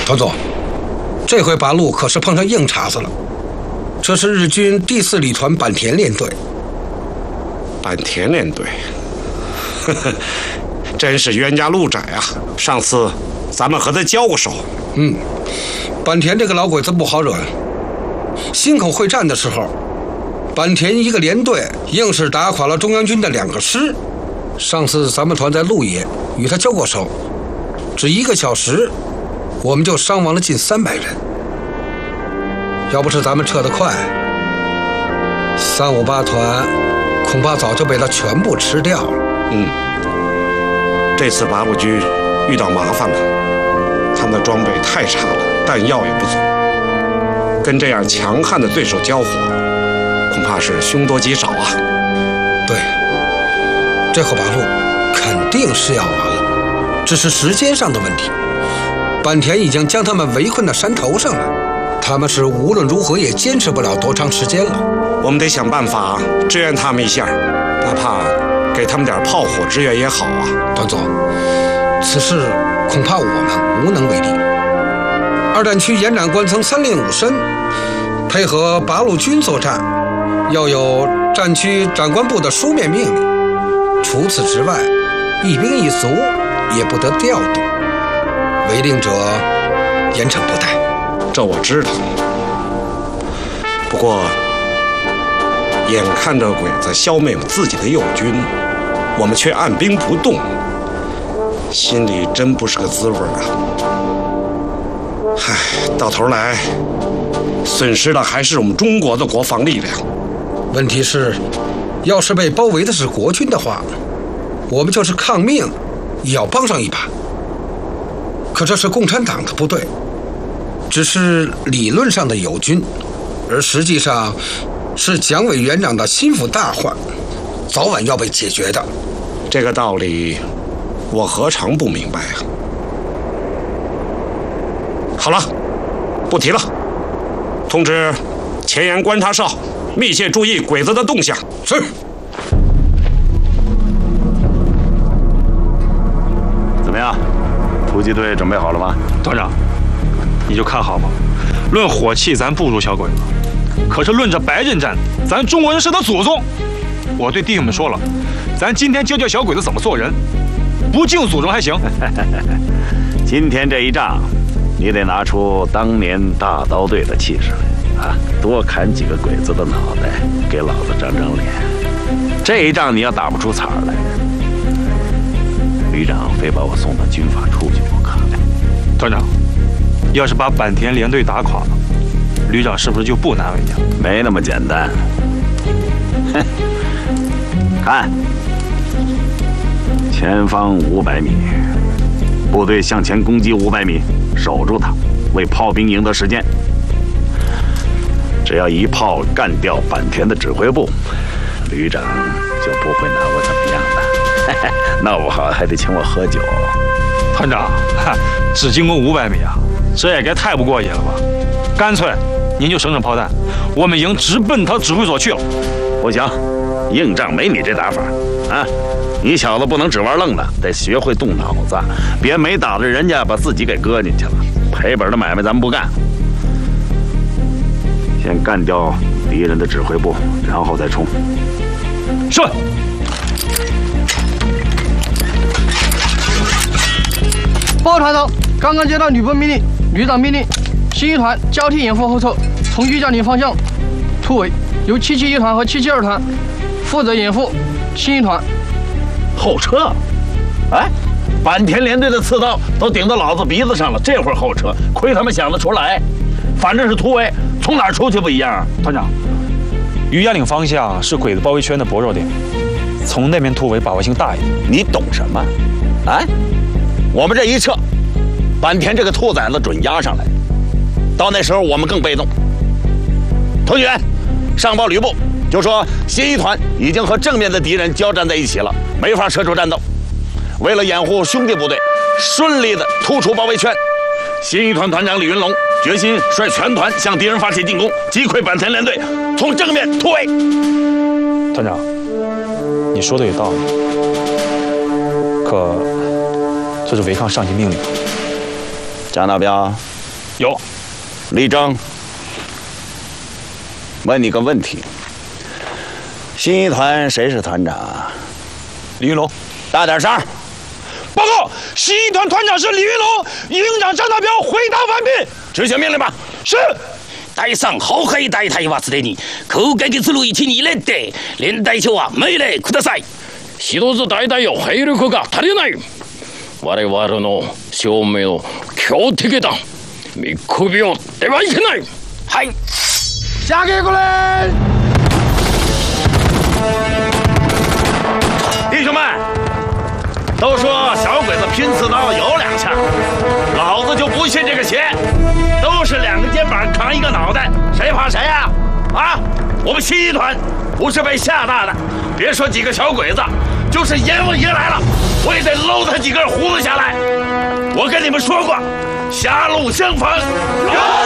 团总，这回八路可是碰上硬茬子了。这是日军第4旅团坂田联队。 坂田联队，呵呵，真是冤家路窄啊！上次咱们和他交过手。 坂田这个老鬼子不好惹。忻口会战的时候，坂田一个连队硬是打垮了中央军的2个师。上次咱们团在鹿野与他交过手，只1个小时，我们就伤亡了近300人。要不是咱们撤得快，358团恐怕早就被他全部吃掉了。 这次八路军遇到麻烦了，他们的装备太差了，弹药也不足，跟这样强悍的对手交火，恐怕是凶多吉少啊。 对，这后八路肯定是要完了，只是时间上的问题。坂田已经将他们围困到山头上了，他们是无论如何也坚持不了多长时间了。 我们得想办法支援他们一下，哪怕给他们点炮火支援也好啊。 团总，此事恐怕我们无能为力。2战区延长官曾3令5申，配合八路军作战，要有战区长官部的书面命令。除此之外，一兵一卒也不得调动，违令者严惩不贷。 这我知道，不过眼看着鬼子消灭自己的友军，我们却按兵不动，心里真不是个滋味啊！唉，到头来损失的还是我们中国的国防力量。 问题是，要是被包围的是国军的话，我们就是抗命也要帮上一把。可这是共产党的部队，只是理论上的友军，而实际上是蒋委员长的心腹大患，早晚要被解决的。 这个道理我何尝不明白啊！好了，不提了，通知前沿观察哨密切注意鬼子的动向。 是。 怎么样，突击队准备好了吗？ 团长，你就看好吧。论火器，咱不如小鬼子，可是论这白刃战，咱中国人是他祖宗。我对弟兄们说了，咱今天教教小鬼子怎么做人，不敬祖宗还行。 今天这一仗，你得拿出当年大刀队的气势来啊！多砍几个鬼子的脑袋，给老子长长脸。这一仗你要打不出彩来，旅长非把我送到军法处去不可。 团长，要是把坂田联队打垮了，旅长是不是就不难为你了？ 没那么简单。哼，看，前方500米，部队向前攻击500米，守住它，为炮兵赢得时间。只要一炮干掉坂田的指挥部，旅长就不会拿我怎么样的。闹不好还得请我喝酒。 团长，只进攻500米啊，这也该太不过瘾了吧？干脆您就省省炮弹，我们营直奔他指挥所去了。 不行，硬仗没你这打法啊！你小子不能只玩愣的，得学会动脑子，别没打着人家把自己给搁进去了。赔本的买卖咱们不干。先干掉敌人的指挥部，然后再冲。 是。 报团长，刚刚接到旅部命令，旅长命令，新一团交替掩护后撤，从玉江岭方向突围，由771团和772团负责掩护新一团。 后撤？哎，坂田联队的刺刀都顶到老子鼻子上了，这会儿后撤，亏他们想得出来。反正是突围，从哪儿出去不一样啊？ 团长，玉江岭方向是鬼子包围圈的薄弱点，从那边突围把握性大一点。 你懂什么？啊？我们这一撤，坂田这个兔崽子准压上来，到那时候我们更被动。同学，上报旅部，就说新一团已经和正面的敌人交战在一起了，没法撤出战斗。为了掩护兄弟部队顺利的突出包围圈，新一团团长李云龙决心率全团向敌人发起进攻，击溃坂田联队，从正面突围。 团长，你说的有道理，可这是违抗上级命令。 张大彪， 有。 李征，问你个问题：新一团谁是团长啊？ 李云龙。 大点声！ 报告，新一团团长是李云龙，营长张大彪回答完毕。 执行命令吧。 是。 台上好好大体はすでに空撃する位置に入れて連隊長は命令ください。一つ大隊を兵力が足りない。我々の正面の強敵だ。見くびってはいけない。はい。 下给过来。 弟兄们，都说小鬼子拼刺刀有两下，老子就不信这个邪。都是2个肩膀扛1个脑袋，谁怕谁呀？啊！我们新一团不是被吓大的，别说几个小鬼子，就是阎王爷来了，我也得搂他几根胡子下来。我跟你们说过，狭路相逢有。